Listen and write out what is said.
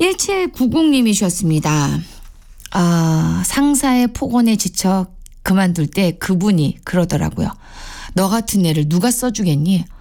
1790님이셨습니다. 상사의 폭언에 지쳐 그만둘 때 그분이 그러더라고요. 너 같은 애를 누가 써주겠니?